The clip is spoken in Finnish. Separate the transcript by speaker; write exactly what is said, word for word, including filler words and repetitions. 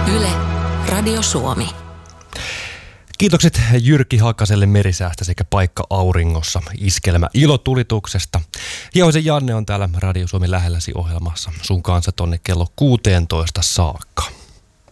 Speaker 1: Yle, Radio Suomi.
Speaker 2: Kiitokset Jyrki Hakaselle merisäästä sekä Paikka auringossa iskelmä ilotulituksesta. Jauhosen Janne on täällä Radio Suomi lähelläsi ohjelmassa sun kanssa tonne kello kuusitoista saakka.